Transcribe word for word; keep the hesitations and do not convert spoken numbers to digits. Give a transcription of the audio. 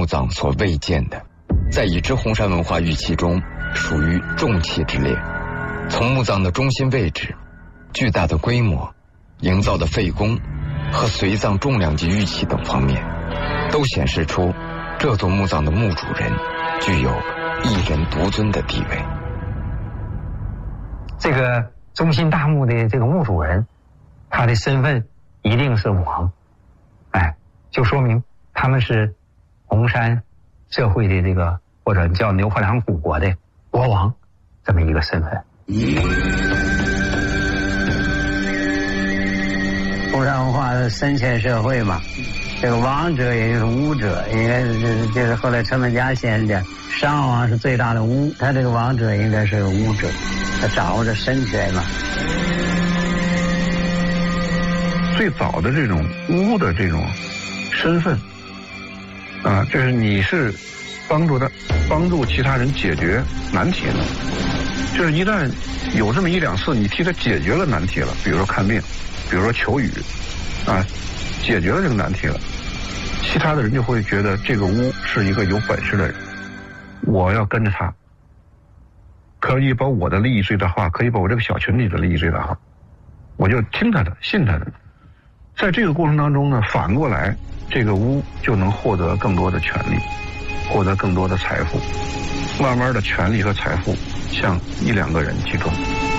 藏所未见的，在已知红山文化玉器中属于重器之列。从墓葬的中心位置、巨大的规模、营造的费工和随葬重量级玉器等方面，都显示出这座墓葬的墓主人具有一人独尊的地位。 这个中心大墓的这个墓主人，他的身份一定是王，哎，就说明他们是红山社会的这个，或者叫牛婆梁古国的国王这么一个身份。 红山文化的深浅社会嘛，这个王者也就是巫者，应该是就是后来陈文家先生讲，商王是最大的巫，他这个王者应该是个巫者，他掌握着神权嘛。 最早的这种巫的这种身份啊，就是你是帮助他帮助其他人解决难题的，就是一旦有这么一两次你替他解决了难题了，比如说看病，比如说求雨啊，解决了这个难题了，其他的人就会觉得这个巫是一个有本事的人，我要跟着他，可以把我的利益最大化，可以把我这个小群体的利益最大化，我就听他的，信他的。在这个过程当中呢，反过来这个巫就能获得更多的权利，获得更多的财富，慢慢的权利和财富向一两个人集中。